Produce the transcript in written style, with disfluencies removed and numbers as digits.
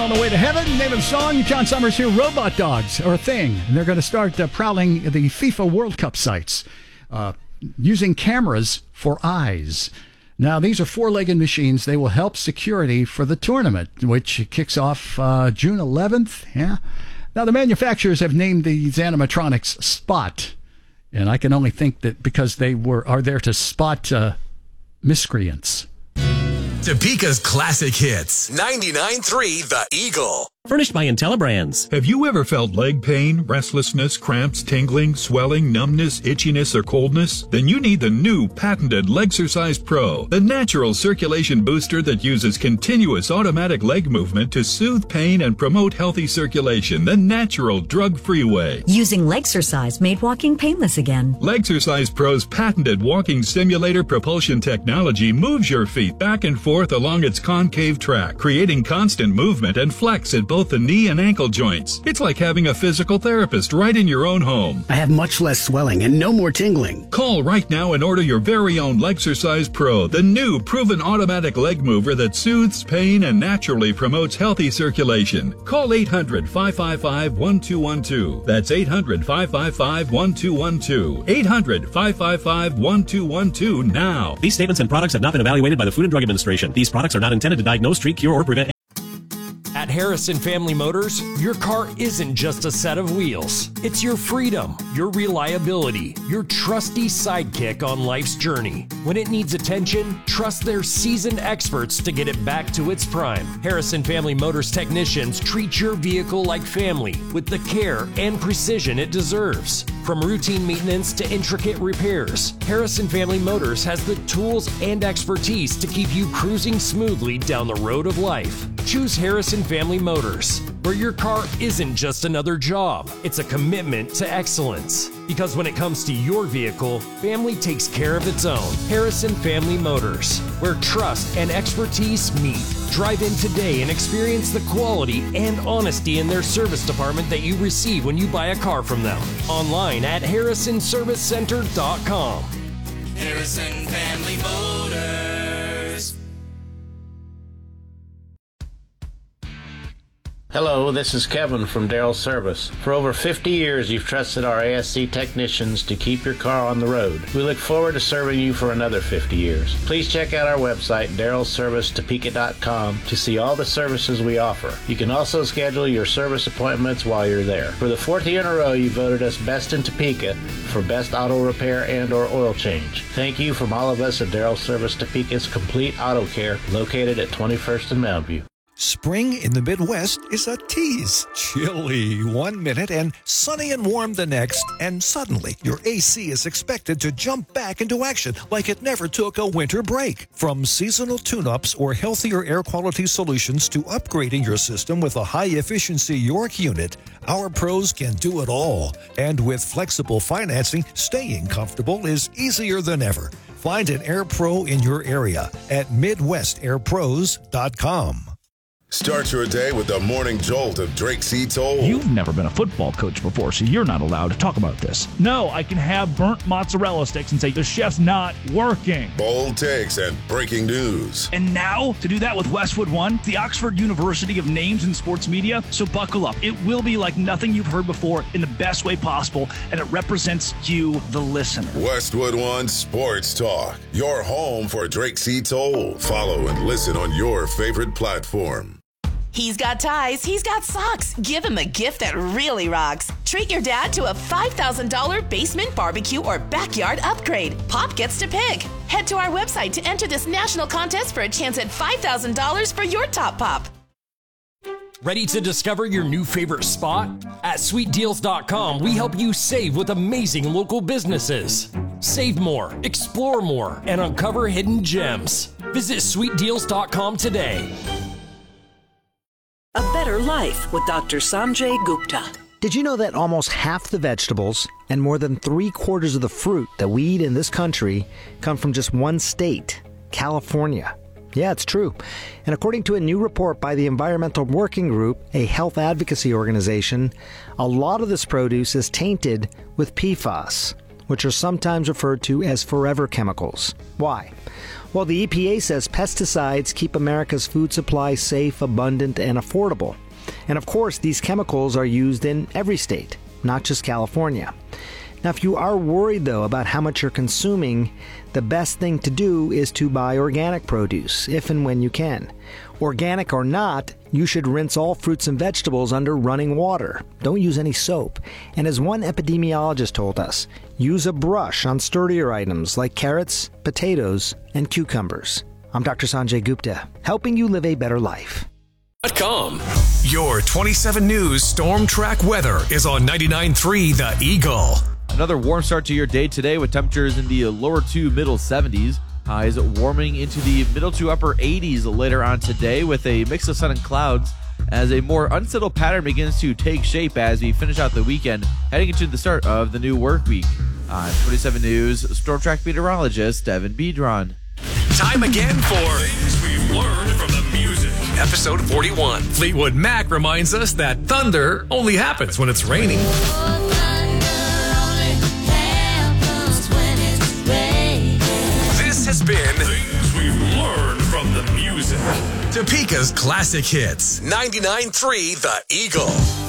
on the way to heaven. Name of the song, John Summers here. Robot dogs are a thing. And they're going to start prowling the FIFA World Cup sites using cameras for eyes. Now, these are four-legged machines. They will help security for the tournament, which kicks off June 11th. Yeah. Now, the manufacturers have named these animatronics Spot. And I can only think that because they are there to spot miscreants. Topeka's classic hits. 99.3 The Eagle. Furnished by IntelliBrands. Have you ever felt leg pain, restlessness, cramps, tingling, swelling, numbness, itchiness, or coldness? Then you need the new patented Legsercise Pro, the natural circulation booster that uses continuous automatic leg movement to soothe pain and promote healthy circulation the natural, drug-free way. Using Legsercise made walking painless again. Legsercise Pro's patented walking simulator propulsion technology moves your feet back and forth along its concave track, creating constant movement and flex at both the knee and ankle joints. It's like having a physical therapist right in your own home. I have much less swelling and no more tingling. Call right now and order your very own Legsercise Pro, the new proven automatic leg mover that soothes pain and naturally promotes healthy circulation. Call 800-555-1212. That's 800-555-1212. 800-555-1212 now. These statements and products have not been evaluated by the Food and Drug Administration. These products are not intended to diagnose, treat, cure, or prevent. At Harrison Family Motors, your car isn't just a set of wheels. It's your freedom, your reliability, your trusty sidekick on life's journey. When it needs attention, trust their seasoned experts to get it back to its prime. Harrison Family Motors technicians treat your vehicle like family with the care and precision it deserves. From routine maintenance to intricate repairs, Harrison Family Motors has the tools and expertise to keep you cruising smoothly down the road of life. Choose Harrison Family Motors, where your car isn't just another job, it's a commitment to excellence. Because when it comes to your vehicle, family takes care of its own. Harrison Family Motors, where trust and expertise meet. Drive in today and experience the quality and honesty in their service department that you receive when you buy a car from them. Online at harrisonservicecenter.com. Harrison Family Motors. Hello, this is Kevin from Darrell Service. For over 50 years, you've trusted our ASC technicians to keep your car on the road. We look forward to serving you for another 50 years. Please check out our website, darrellservicetopeka.com, to see all the services we offer. You can also schedule your service appointments while you're there. For the fourth year in a row, you voted us Best in Topeka for Best Auto Repair and or Oil Change. Thank you from all of us at Darrell Service Topeka's Complete Auto Care, located at 21st and Mountain View. Spring in the Midwest is a tease. Chilly 1 minute and sunny and warm the next, and suddenly your AC is expected to jump back into action like it never took a winter break. From seasonal tune-ups or healthier air quality solutions to upgrading your system with a high-efficiency York unit, our pros can do it all. And with flexible financing, staying comfortable is easier than ever. Find an Air Pro in your area at MidwestAirPros.com. Start your day with the morning jolt of Drake C. Toll. You've never been a football coach before, so you're not allowed to talk about this. No, I can have burnt mozzarella sticks and say the chef's not working. Bold takes and breaking news. And now, to do that with Westwood One, the Oxford University of Names in Sports Media, so buckle up. It will be like nothing you've heard before in the best way possible, and it represents you, the listener. Westwood One Sports Talk, your home for Drake C. Toll. Follow and listen on your favorite platform. He's got ties, he's got socks. Give him a gift that really rocks. Treat your dad to a $5,000 basement barbecue or backyard upgrade. Pop gets to pick. Head to our website to enter this national contest for a chance at $5,000 for your top pop. Ready to discover your new favorite spot? At sweetdeals.com, we help you save with amazing local businesses. Save more, explore more, and uncover hidden gems. Visit sweetdeals.com today. A better life with Dr. Sanjay Gupta. Did you know that almost half the vegetables and more than 3/4 of the fruit that we eat in this country come from just one state, California? Yeah, it's true. And according to a new report by the Environmental Working Group, a health advocacy organization, a lot of this produce is tainted with PFAS. which are sometimes referred to as forever chemicals. Why? Well, the EPA says pesticides keep America's food supply safe, abundant, and affordable. And of course, these chemicals are used in every state, not just California. Now, if you are worried, though, about how much you're consuming, the best thing to do is to buy organic produce, if and when you can. Organic or not, you should rinse all fruits and vegetables under running water. Don't use any soap. And as one epidemiologist told us, use a brush on sturdier items like carrots, potatoes, and cucumbers. I'm Dr. Sanjay Gupta, helping you live a better life. Your 27 News Storm Track weather is on 99.3 The Eagle. Another warm start to your day today with temperatures in the lower to middle 70s. Highs warming into the middle to upper 80s later on today with a mix of sun and clouds as a more unsettled pattern begins to take shape as we finish out the weekend, heading into the start of the new work week. On 27 News, Storm Track meteorologist Devin Bedron. Time again for Things We've Learned from the Music. Episode 41. Fleetwood Mac reminds us that thunder only happens when it's raining. This has been Things We've Learned from the Music. Topeka's Classic Hits. 99.3 The Eagle.